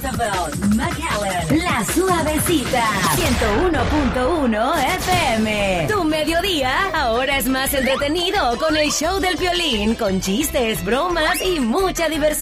Roosevelt, McAllen, La Suavecita, 101.1 FM. Tu mediodía ahora es más entretenido con el show del Piolín, con chistes, bromas y mucha diversión.